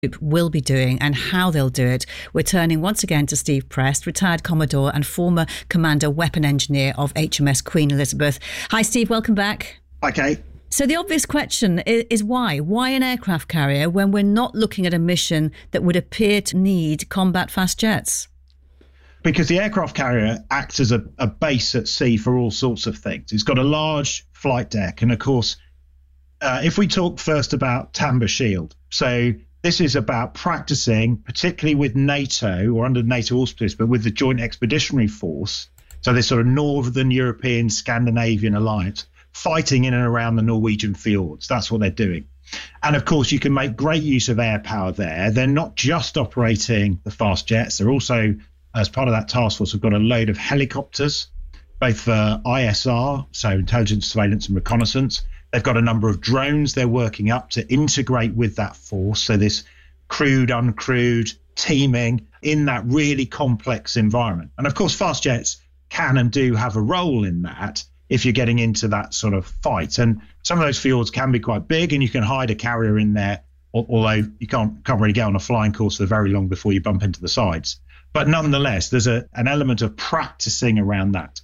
will be doing and how they'll do it. We're turning once again to Steve Prest, retired Commodore and former Commander Weapon Engineer of HMS Queen Elizabeth. Hi, Steve. Welcome back. Hi, Kate. So the obvious question is why? Why an aircraft carrier when we're not looking at a mission that would appear to need combat fast jets? Because the aircraft carrier acts as a base at sea for all sorts of things. It's got a large flight deck. And of course, if we talk first about Tamber Shield, so this is about practicing, particularly with NATO or under NATO auspices, but with the Joint Expeditionary Force, so this sort of Northern European Scandinavian alliance, fighting in and around the Norwegian fjords. That's what they're doing. And of course, you can make great use of air power there. They're not just operating the fast jets. They're also, as part of that task force, have got a load of helicopters, both for ISR, so intelligence, surveillance and reconnaissance. They've got a number of drones they're working up to integrate with that force. So this crewed, uncrewed teaming in that really complex environment. And of course, fast jets can and do have a role in that if you're getting into that sort of fight. And some of those fjords can be quite big and you can hide a carrier in there, although you can't really go on a flying course for very long before you bump into the sides. But nonetheless, there's an element of practicing around that.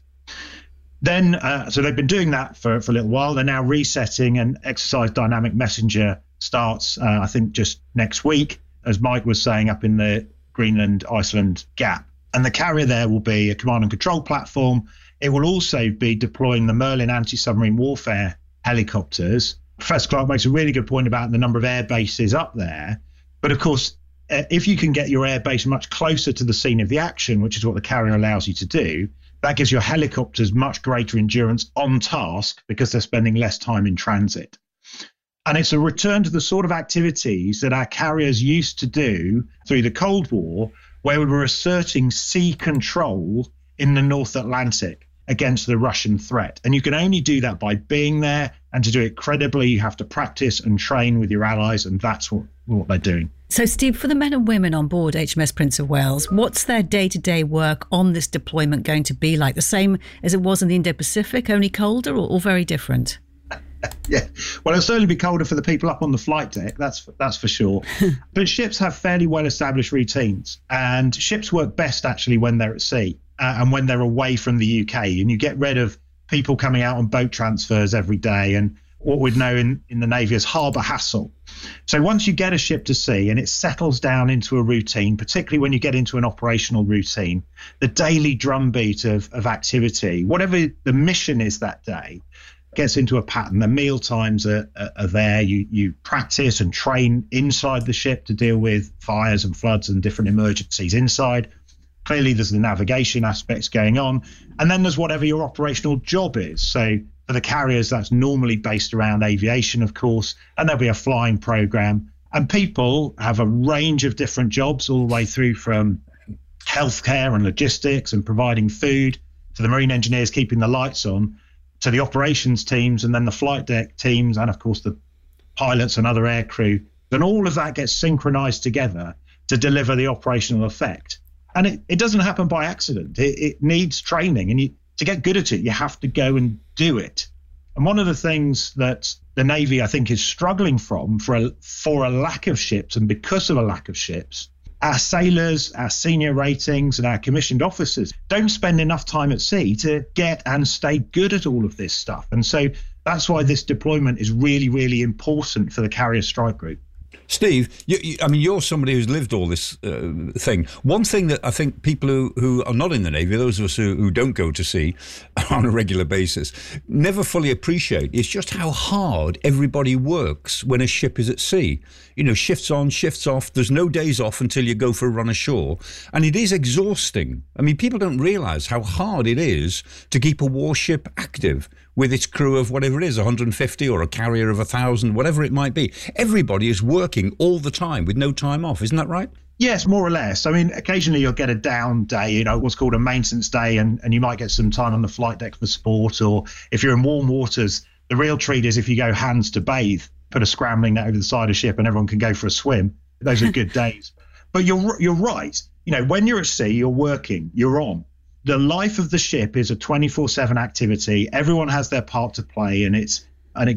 Then, so they've been doing that for a little while. They're now resetting, and Exercise Dynamic Messenger starts, I think, just next week, as Mike was saying, up in the Greenland-Iceland gap. And the carrier there will be a command and control platform. It will also be deploying the Merlin anti-submarine warfare helicopters. Professor Clark makes a really good point about the number of air bases up there. But of course, if you can get your air base much closer to the scene of the action, which is what the carrier allows you to do, that gives your helicopters much greater endurance on task because they're spending less time in transit. And it's a return to the sort of activities that our carriers used to do through the Cold War, where we were asserting sea control in the North Atlantic against the Russian threat. And you can only do that by being there, and to do it credibly, you have to practice and train with your allies, and that's what they're doing. So, Steve, for the men and women on board HMS Prince of Wales, what's their day-to-day work on this deployment going to be like? The same as it was in the Indo-Pacific, only colder, or very different? Yeah, well, it'll certainly be colder for the people up on the flight deck, that's for sure. But ships have fairly well-established routines, and ships work best actually when they're at sea and when they're away from the UK, and you get rid of people coming out on boat transfers every day and what we'd know in the Navy as harbour hassle. So once you get a ship to sea and it settles down into a routine, particularly when you get into an operational routine, the daily drumbeat of activity, whatever the mission is that day, gets into a pattern. The meal times are there. You practice and train inside the ship to deal with fires and floods and different emergencies inside. Clearly, there's the navigation aspects going on. And then there's whatever your operational job is. So for the carriers, that's normally based around aviation, of course, and there'll be a flying program. And people have a range of different jobs all the way through from healthcare and logistics and providing food to the marine engineers keeping the lights on, to the operations teams and then the flight deck teams and, of course, the pilots and other air crew. And all of that gets synchronized together to deliver the operational effect. And it doesn't happen by accident. It needs training. And to get good at it, you have to go and do it. And one of the things that the Navy, I think, is struggling from for a lack of ships, and because of a lack of ships, our sailors, our senior ratings and our commissioned officers don't spend enough time at sea to get and stay good at all of this stuff. And so that's why this deployment is really, really important for the Carrier Strike Group. Steve, you're somebody who's lived all this thing. One thing that I think people who are not in the Navy, those of us who don't go to sea on a regular basis, never fully appreciate is just how hard everybody works when a ship is at sea. You know, shifts on, shifts off. There's no days off until you go for a run ashore. And it is exhausting. I mean, people don't realise how hard it is to keep a warship active with its crew of whatever it is, 150 or a carrier of 1,000, whatever it might be. Everybody is working all the time with no time off. Isn't that right? Yes, more or less. I mean, occasionally you'll get a down day, what's called a maintenance day, and you might get some time on the flight deck for sport, or if you're in warm waters, the real treat is if you go hands to bathe, put a scrambling net over the side of the ship and everyone can go for a swim. Those are good days. But you're right. When you're at sea, you're working, you're on. The life of the ship is a 24/7 activity. Everyone has their part to play, and it goes.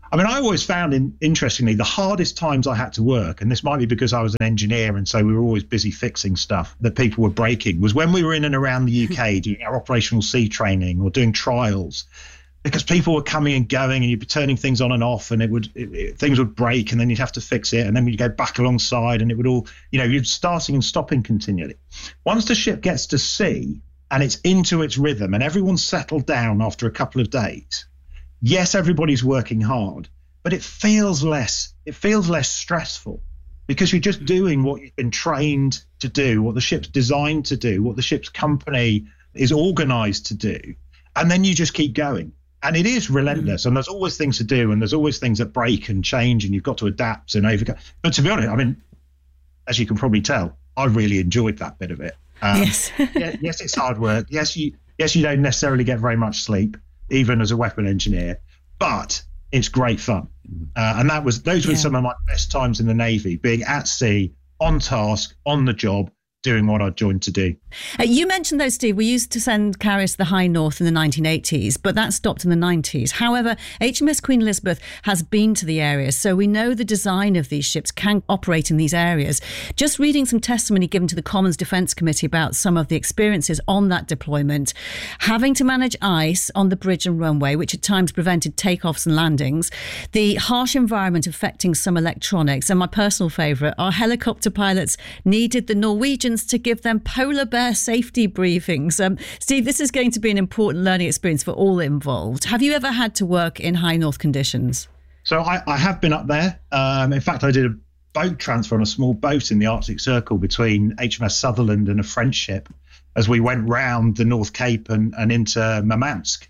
I mean, I always found, interestingly, the hardest times I had to work, and this might be because I was an engineer and so we were always busy fixing stuff that people were breaking, was when we were in and around the UK doing our operational sea training or doing trials, because people were coming and going and you'd be turning things on and off, and things would break and then you'd have to fix it, and then you'd go back alongside and it would all, you're starting and stopping continually. Once the ship gets to sea and it's into its rhythm and everyone's settled down after a couple of days, yes, everybody's working hard, but it feels less stressful because you're just doing what you've been trained to do, what the ship's designed to do, what the ship's company is organized to do. And then you just keep going. And it is relentless. And there's always things to do. And there's always things that break and change. And you've got to adapt and overcome. But to be honest, I mean, as you can probably tell, I really enjoyed that bit of it. Yes. Yes, it's hard work. Yes, you don't necessarily get very much sleep, even as a weapon engineer, but it's great fun. And those were some of my best times in the Navy, being at sea, on task, on the job, doing what I joined to do. You mentioned, though, Steve, we used to send carriers to the High North in the 1980s, but that stopped in the 90s. However, HMS Queen Elizabeth has been to the area, so we know the design of these ships can operate in these areas. Just reading some testimony given to the Commons Defence Committee about some of the experiences on that deployment, having to manage ice on the bridge and runway, which at times prevented takeoffs and landings, the harsh environment affecting some electronics, and my personal favourite, our helicopter pilots needed the Norwegians to give them polar bear safety briefings. Steve, this is going to be an important learning experience for all involved. Have you ever had to work in high north conditions? So I have been up there. In fact, I did a boat transfer on a small boat in the Arctic Circle between HMS Sutherland and a French ship as we went round the North Cape and into Murmansk.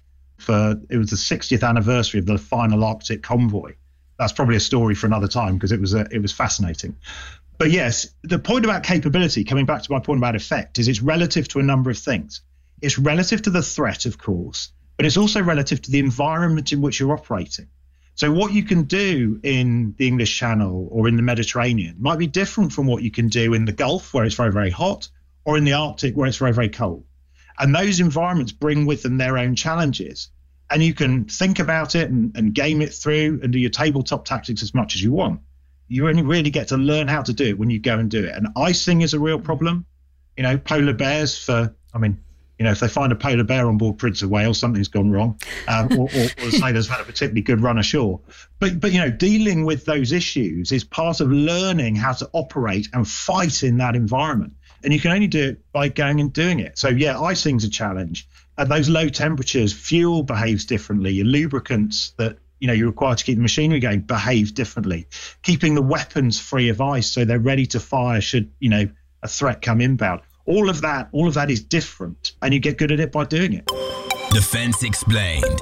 It was the 60th anniversary of the final Arctic convoy. That's probably a story for another time because it was fascinating. But yes, the point about capability, coming back to my point about effect, is it's relative to a number of things. It's relative to the threat, of course, but it's also relative to the environment in which you're operating. So what you can do in the English Channel or in the Mediterranean might be different from what you can do in the Gulf, where it's very, very hot, or in the Arctic, where it's very, very cold. And those environments bring with them their own challenges. And you can think about it and game it through and do your tabletop tactics as much as you want. You only really get to learn how to do it when you go and do it. And icing is a real problem. Polar bears if they find a polar bear on board Prince of Wales, something's gone wrong. Or the sailor's had a particularly good run ashore. But dealing with those issues is part of learning how to operate and fight in that environment. And you can only do it by going and doing it. So, icing's a challenge. At those low temperatures, fuel behaves differently. Your lubricants that you're required to keep the machinery going behave differently. Keeping the weapons free of ice so they're ready to fire should, a threat come inbound. All of that is different, and you get good at it by doing it. Defense Explained.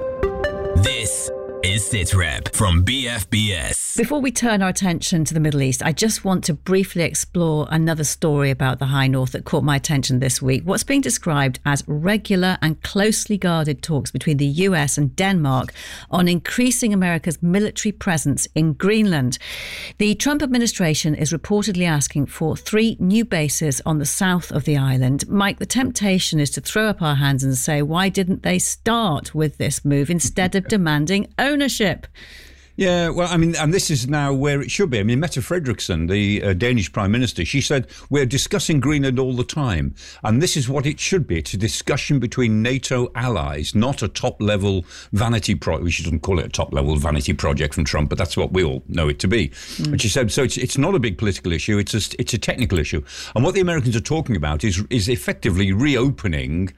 This is SITREP from BFBS. Before we turn our attention to the Middle East, I just want to briefly explore another story about the High North that caught my attention this week. What's being described as regular and closely guarded talks between the US and Denmark on increasing America's military presence in Greenland. The Trump administration is reportedly asking for 3 new bases on the south of the island. Mike, the temptation is to throw up our hands and say, why didn't they start with this move instead of demanding ownership? Yeah, well, and this is now where it should be. Mette Frederiksen, the Danish Prime Minister, she said, we're discussing Greenland all the time. And this is what it should be. It's a discussion between NATO allies, not a top-level vanity project. We shouldn't call it a top-level vanity project from Trump, but that's what we all know it to be. And she said, so it's not a big political issue. It's a technical issue. And what the Americans are talking about is effectively reopening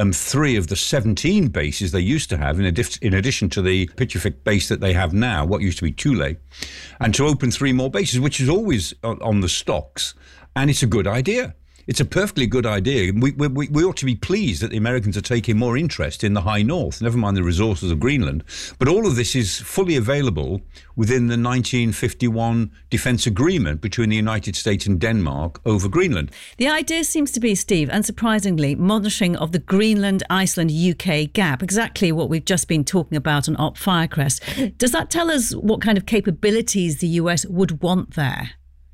3 of the 17 bases they used to have, in addition to the Pitchfork base that they have now, what used to be Thule, and to open 3 more bases, which is always on the stocks. And it's a good idea. It's a perfectly good idea. We ought to be pleased that the Americans are taking more interest in the High North, never mind the resources of Greenland. But all of this is fully available within the 1951 defence agreement between the United States and Denmark over Greenland. The idea seems to be, Steve, unsurprisingly, monitoring of the Greenland-Iceland-UK gap, exactly what we've just been talking about on Op Firecrest. Does that tell us what kind of capabilities the US would want there?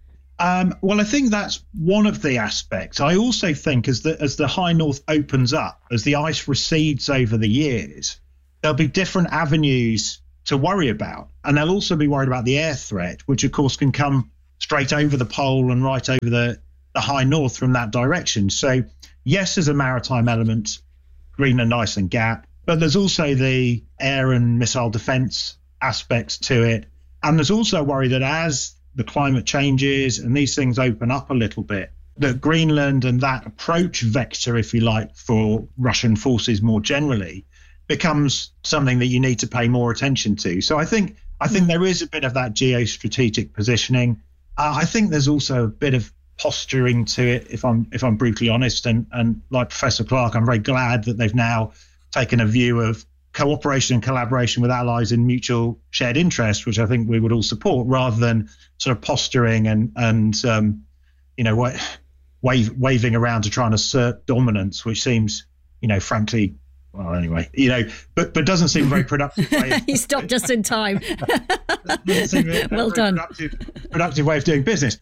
Well, I think that's one of the aspects. I also think as the High North opens up, as the ice recedes over the years, there'll be different avenues to worry about. And they'll also be worried about the air threat, which of course can come straight over the pole and right over the high north from that direction. So yes, there's a maritime element, Greenland, Iceland gap, but there's also the air and missile defense aspects to it. And there's also a worry that as the climate changes and these things open up a little bit, that Greenland and that approach vector, if you like, for Russian forces more generally becomes something that you need to pay more attention to. So I think there is a bit of that geostrategic positioning. I think there's also a bit of posturing to it, if I'm brutally honest. And like Professor Clark, I'm very glad that they've now taken a view of cooperation and collaboration with allies in mutual shared interest, which I think we would all support, rather than sort of posturing and waving around to try and assert dominance, which seems, frankly, well, anyway, but doesn't seem a very productive way. You stopped just in time. Well done. Productive way of doing business.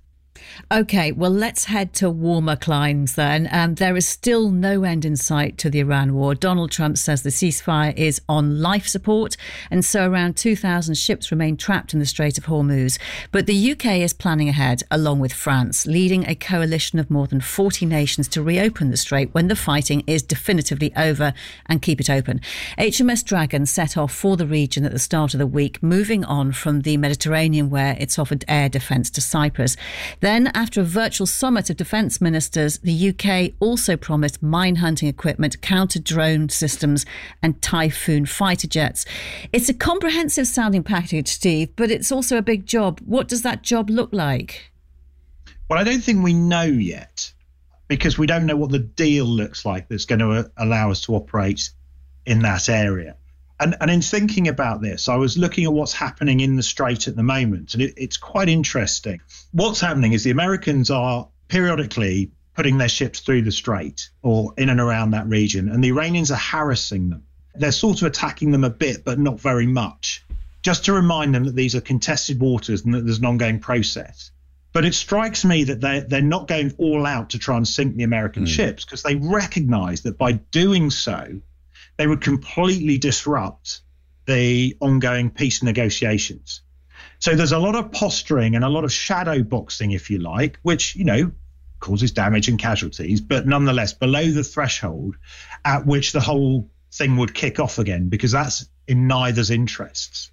OK, well, let's head to warmer climes then. There is still no end in sight to the Iran war. Donald Trump says the ceasefire is on life support, and so around 2,000 ships remain trapped in the Strait of Hormuz. But the UK is planning ahead, along with France, leading a coalition of more than 40 nations to reopen the strait when the fighting is definitively over and keep it open. HMS Dragon set off for the region at the start of the week, moving on from the Mediterranean, where it's offered air defence to Cyprus. Then, after a virtual summit of defence ministers, the UK also promised mine-hunting equipment, counter-drone systems and Typhoon fighter jets. It's a comprehensive sounding package, Steve, but it's also a big job. What does that job look like? Well, I don't think we know yet, because we don't know what the deal looks like that's going to allow us to operate in that area. And in thinking about this, I was looking at what's happening in the Strait at the moment, and it's quite interesting. What's happening is the Americans are periodically putting their ships through the Strait or in and around that region, and the Iranians are harassing them. They're sort of attacking them a bit, but not very much, just to remind them that these are contested waters and that there's an ongoing process. But it strikes me that they're not going all out to try and sink the American ships, because they recognize that by doing so, they would completely disrupt the ongoing peace negotiations. So there's a lot of posturing and a lot of shadow boxing, if you like, which, causes damage and casualties, but nonetheless below the threshold at which the whole thing would kick off again, because that's in neither's interests.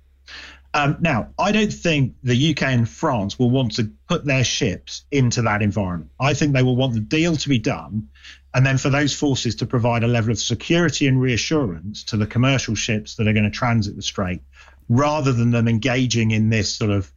Now, I don't think the UK and France will want to put their ships into that environment. I think they will want the deal to be done, and then for those forces to provide a level of security and reassurance to the commercial ships that are going to transit the Strait, rather than them engaging in this sort of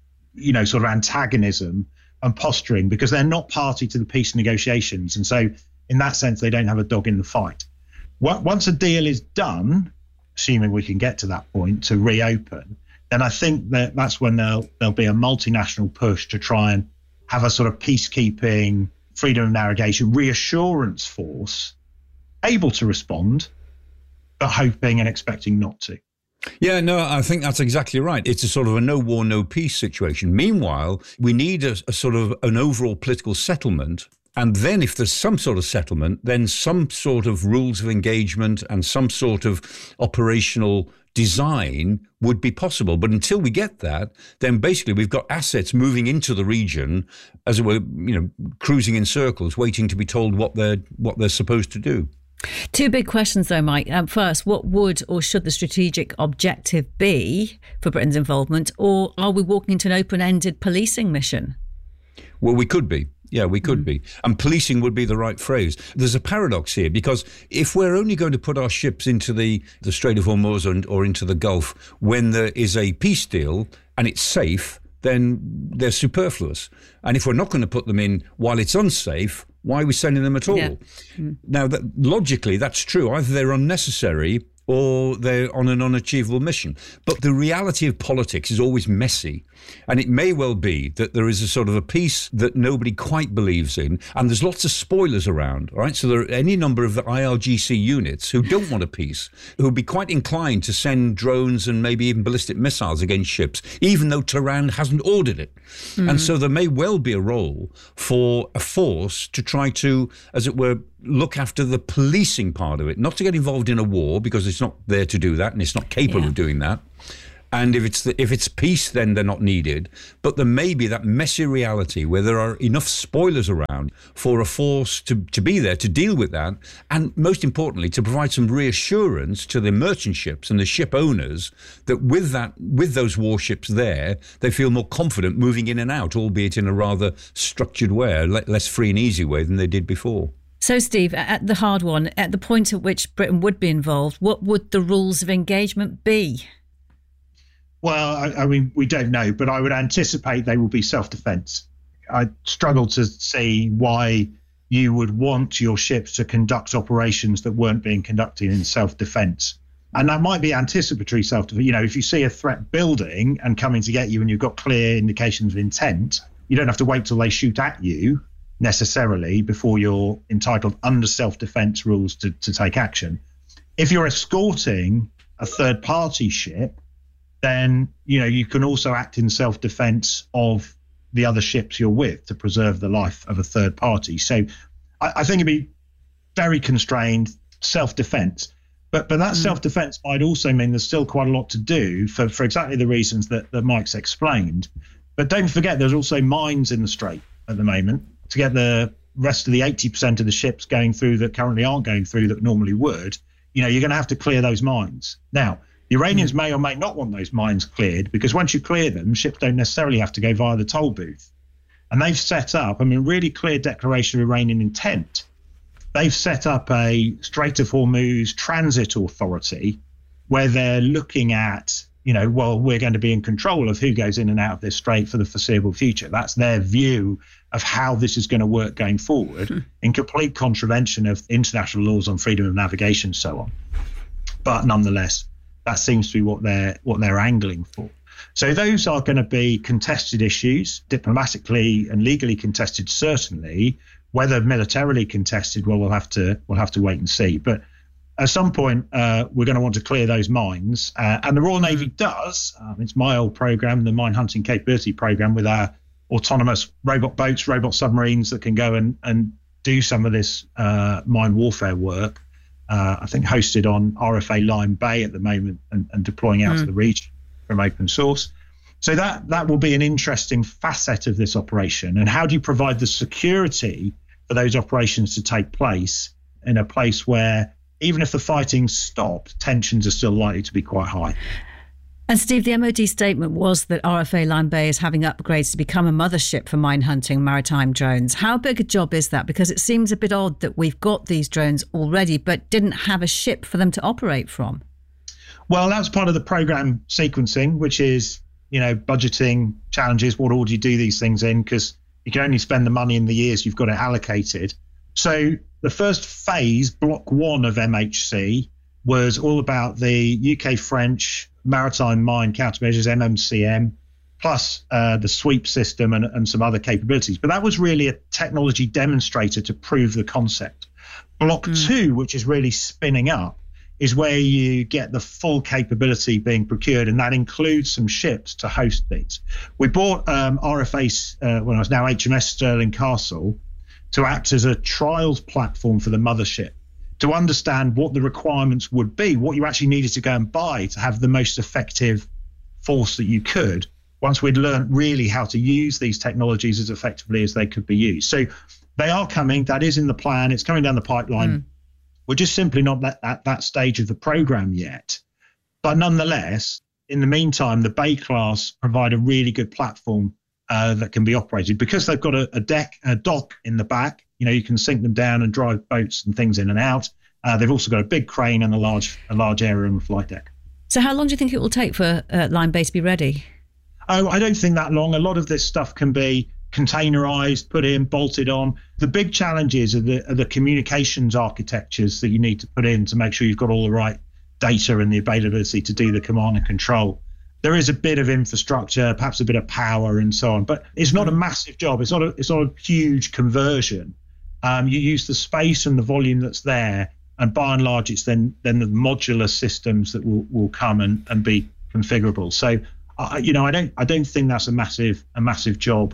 antagonism and posturing, because they're not party to the peace negotiations. And so in that sense, they don't have a dog in the fight. Once a deal is done, assuming we can get to that point to reopen, then I think that's when there'll be a multinational push to try and have a sort of peacekeeping, freedom of navigation, reassurance force able to respond, but hoping and expecting not to. Yeah, no, I think that's exactly right. It's a sort of a no war, no peace situation. Meanwhile, we need a sort of an overall political settlement. And then if there's some sort of settlement, then some sort of rules of engagement and some sort of operational design would be possible. But until we get that, then basically we've got assets moving into the region, as it were, cruising in circles, waiting to be told what they're supposed to do. Two big questions though, Mike. First, what would or should the strategic objective be for Britain's involvement, or are we walking into an open-ended policing mission? Well, we could be. Yeah, we could be. And policing would be the right phrase. There's a paradox here, because if we're only going to put our ships into the Strait of Hormuz or into the Gulf when there is a peace deal and it's safe, then they're superfluous. And if we're not going to put them in while it's unsafe, why are we sending them at all? Yeah. Now, logically, that's true. Either they're unnecessary or they're on an unachievable mission. But the reality of politics is always messy. And it may well be that there is a sort of a peace that nobody quite believes in. And there's lots of spoilers around, all right? So there are any number of the IRGC units who don't want a peace, who would be quite inclined to send drones and maybe even ballistic missiles against ships, even though Tehran hasn't ordered it. And so there may well be a role for a force to try to, as it were, look after the policing part of it, not to get involved in a war, because it's not there to do that and it's not capable of doing that. And if it's peace, then they're not needed. But there may be that messy reality where there are enough spoilers around for a force to be there to deal with that, and most importantly, to provide some reassurance to the merchant ships and the ship owners that with those warships there, they feel more confident moving in and out, albeit in a rather structured way, less free and easy way than they did before. So, Steve, at the hard one, at the point at which Britain would be involved, what would the rules of engagement be? Well, I mean, we don't know, but I would anticipate they will be self-defense. I struggle to see why you would want your ships to conduct operations that weren't being conducted in self-defense. And that might be anticipatory self-defense. You know, if you see a threat building and coming to get you and you've got clear indications of intent, you don't have to wait till they shoot at you necessarily before you're entitled under self-defense rules to take action. If you're escorting a third-party ship, then, you know, you can also act in self-defense of the other ships you're with to preserve the life of a third party. So I think it'd be very constrained self-defense. But that self-defense might also mean there's still quite a lot to do for exactly the reasons that Mike's explained. But don't forget, there's also mines in the Strait at the moment. To get the rest of the 80% of the ships going through that currently aren't going through that normally would, you know, you're going to have to clear those mines. Now, the Iranians may or may not want those mines cleared, because once you clear them, ships don't necessarily have to go via the toll booth. And they've set up, really clear declaration of Iranian intent. They've set up a Strait of Hormuz transit authority where they're looking at, you know, well, we're going to be in control of who goes in and out of this strait for the foreseeable future. That's their view of how this is going to work going forward, in complete contravention of international laws on freedom of navigation and so on. But nonetheless, that seems to be what they're angling for. So those are going to be contested issues, diplomatically and legally contested, certainly. Whether militarily contested, well, we'll have to wait and see. But at some point, we're going to want to clear those mines, and the Royal Navy does. It's my old program, the Mine Hunting Capability Program, with our autonomous robot boats, robot submarines that can go and do some of this mine warfare work. I think hosted on RFA Lyme Bay at the moment and deploying out to the region from open source. So that will be an interesting facet of this operation. And how do you provide the security for those operations to take place in a place where, even if the fighting stopped, tensions are still likely to be quite high? And Steve, the MOD statement was that RFA Lyme Bay is having upgrades to become a mothership for mine hunting maritime drones. How big a job is that? Because it seems a bit odd that we've got these drones already, but didn't have a ship for them to operate from. Well, that's part of the program sequencing, which is, you know, budgeting challenges. What order you do these things in? Because you can only spend the money in the years you've got it allocated. So the first phase, block 1 of MHC, was all about the UK-French maritime mine countermeasures, MMCM, plus the sweep system and some other capabilities. But that was really a technology demonstrator to prove the concept. Block 2, which is really spinning up, is where you get the full capability being procured, and that includes some ships to host these. We bought RFA, when I was now HMS Stirling Castle, to act as a trials platform for the mothership, to understand what the requirements would be, what you actually needed to go and buy to have the most effective force that you could, once we'd learned really how to use these technologies as effectively as they could be used. So they are coming. That is in the plan. It's coming down the pipeline. We're just simply not at that stage of the program yet. But nonetheless, in the meantime, the Bay class provide a really good platform that can be operated, because they've got a dock in the back. You know, you can sink them down and drive boats and things in and out. They've also got a big crane and a large area on the flight deck. So how long do you think it will take for Lyme Bay to be ready? Oh, I don't think that long. A lot of this stuff can be containerized, put in, bolted on. The big challenges are the communications architectures that you need to put in to make sure you've got all the right data and the availability to do the command and control. There is a bit of infrastructure, perhaps a bit of power and so on, but it's not a massive job. It's not a huge conversion. You use the space and the volume that's there, and by and large, it's then the modular systems that will come and be configurable. So, I don't think that's a massive job.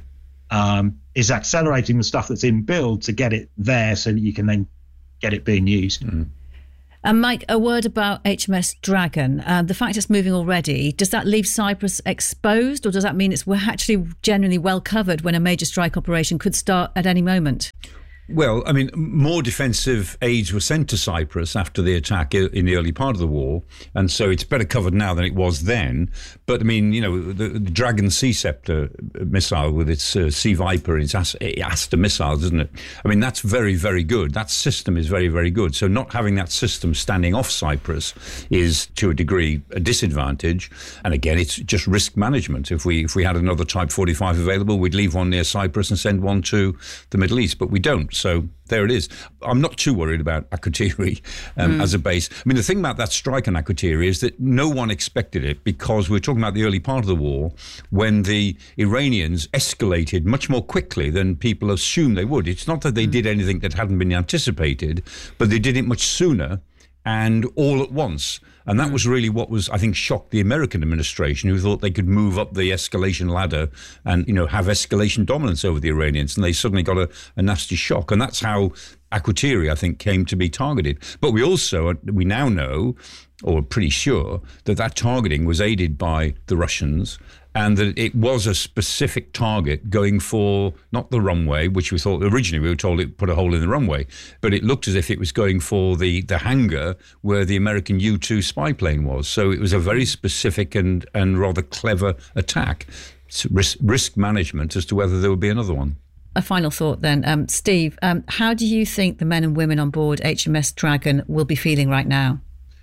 Is accelerating the stuff that's in build to get it there so that you can then get it being used. And Mike, a word about HMS Dragon. The fact it's moving already, does that leave Cyprus exposed, or does that mean we're actually generally well covered when a major strike operation could start at any moment? Well, I mean, more defensive aids were sent to Cyprus after the attack in the early part of the war, and so it's better covered now than it was then. But, I mean, you know, the Dragon Sea Scepter missile with its Sea Viper and its Aster missiles, isn't it? I mean, that's very, very good. That system is very, very good. So not having that system standing off Cyprus is, to a degree, a disadvantage. And again, it's just risk management. If we had another Type 45 available, we'd leave one near Cyprus and send one to the Middle East, but we don't. So there it is. I'm not too worried about Akrotiri as a base. I mean, the thing about that strike on Akrotiri is that no one expected it, because we're talking about the early part of the war when the Iranians escalated much more quickly than people assumed they would. It's not that they did anything that hadn't been anticipated, but they did it much sooner and all at once. And that was really what was, I think, shocked the American administration, who thought they could move up the escalation ladder and, you know, have escalation dominance over the Iranians. And they suddenly got a nasty shock. And that's how Akrotiri, I think, came to be targeted. But we now know, or pretty sure, that targeting was aided by the Russians, and that it was a specific target going for not the runway, which we thought originally we were told it put a hole in the runway, but it looked as if it was going for the hangar where the American U-2 spy plane was. So it was a very specific and rather clever attack. It's risk management as to whether there would be another one. A final thought then. Steve, how do you think the men and women on board HMS Dragon will be feeling right now?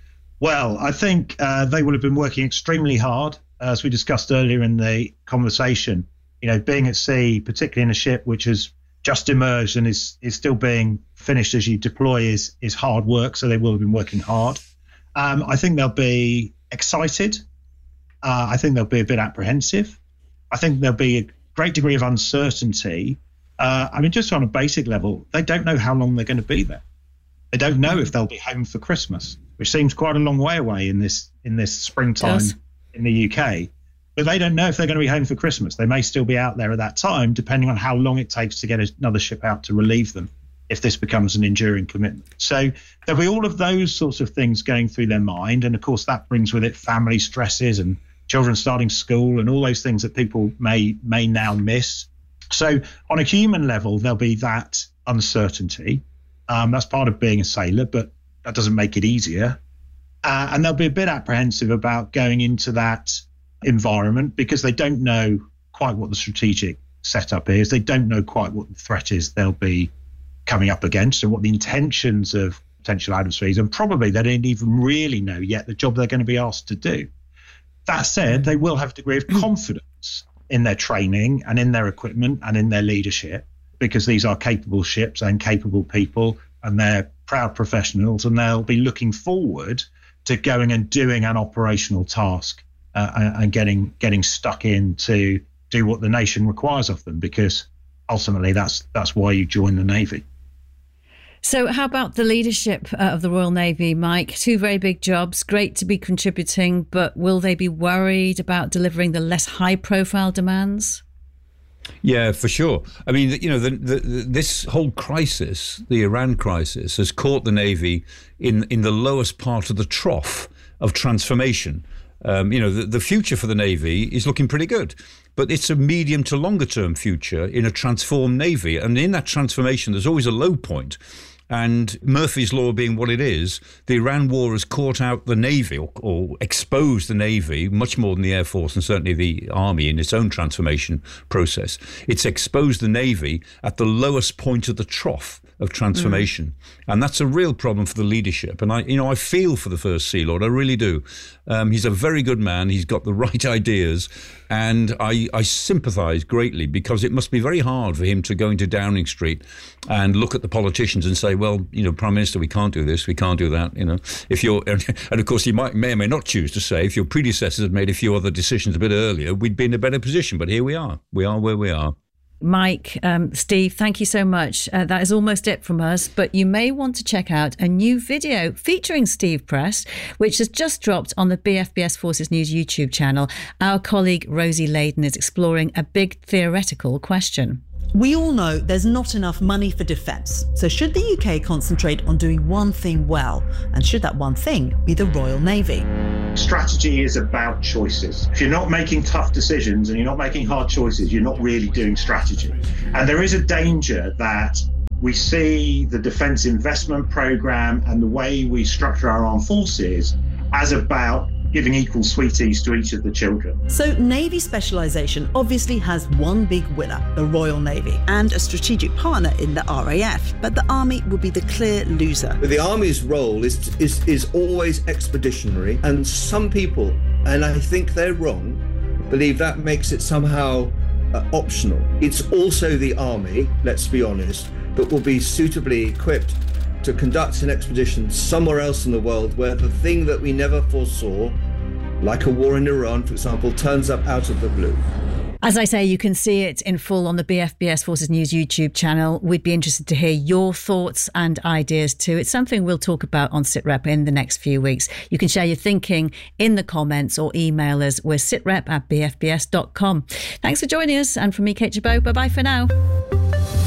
Well, I think they will have been working extremely hard. As we discussed earlier in the conversation, you know, being at sea, particularly in a ship which has just emerged and is still being finished as you deploy, is hard work. So they will have been working hard. I think they'll be excited. I think they'll be a bit apprehensive. I think there'll be a great degree of uncertainty. I mean, just on a basic level, they don't know how long they're going to be there. They don't know if they'll be home for Christmas, which seems quite a long way away in this springtime in the UK. But they don't know if they're going to be home for Christmas. They may still be out there at that time, depending on how long it takes to get another ship out to relieve them, if this becomes an enduring commitment. So there'll be all of those sorts of things going through their mind. And of course, that brings with it family stresses and children starting school and all those things that people may now miss. So on a human level, there'll be that uncertainty. That's part of being a sailor, but that doesn't make it easier. And they'll be a bit apprehensive about going into that environment because they don't know quite what the strategic setup is. They don't know quite what the threat is they'll be coming up against and what the intentions of potential adversaries, and probably they don't even really know yet the job they're going to be asked to do. That said, they will have a degree of confidence in their training and in their equipment and in their leadership, because these are capable ships and capable people, and they're proud professionals, and they'll be looking forward to going and doing an operational task and getting stuck in to do what the nation requires of them, because ultimately that's why you join the Navy. So how about the leadership of the Royal Navy, Mike? Two very big jobs, great to be contributing, but will they be worried about delivering the less high-profile demands? Yeah, for sure. I mean, you know, this whole crisis, the Iran crisis, has caught the Navy in the lowest part of the trough of transformation. You know, the future for the Navy is looking pretty good, but it's a medium to longer term future in a transformed Navy. And in that transformation, there's always a low point. And Murphy's Law being what it is, the Iran war has caught out the Navy or exposed the Navy much more than the Air Force and certainly the Army in its own transformation process. It's exposed the Navy at the lowest point of the trough of transformation. And that's a real problem for the leadership. And I feel for the First Sea Lord, I really do. He's a very good man. He's got the right ideas. And I sympathise greatly, because it must be very hard for him to go into Downing Street and look at the politicians and say, well, you know, Prime Minister, we can't do this, we can't do that, you know. And of course, he may or may not choose to say, if your predecessors had made a few other decisions a bit earlier, we'd be in a better position. But here we are. We are where we are. Mike, Steve, thank you so much. That is almost it from us, but you may want to check out a new video featuring Steve Prest, which has just dropped on the BFBS Forces News YouTube channel. Our colleague Rosie Layden is exploring a big theoretical question. We all know there's not enough money for defence, so should the UK concentrate on doing one thing well? And should that one thing be the Royal Navy? Strategy is about choices. If you're not making tough decisions and you're not making hard choices, you're not really doing strategy. And there is a danger that we see the defence investment programme and the way we structure our armed forces as about giving equal sweeties to each of the children. So Navy specialisation obviously has one big winner, the Royal Navy, and a strategic partner in the RAF, but the Army will be the clear loser. But the Army's role is always expeditionary, and some people, and I think they're wrong, believe that makes it somehow optional. It's also the Army, let's be honest, that will be suitably equipped to conduct an expedition somewhere else in the world where the thing that we never foresaw, like a war in Iran, for example, turns up out of the blue. As I say, you can see it in full on the BFBS Forces News YouTube channel. We'd be interested to hear your thoughts and ideas too. It's something we'll talk about on SITREP in the next few weeks. You can share your thinking in the comments or email us. We're sitrep@bfbs.com. Thanks for joining us. And from me, Kate Jabot, bye-bye for now.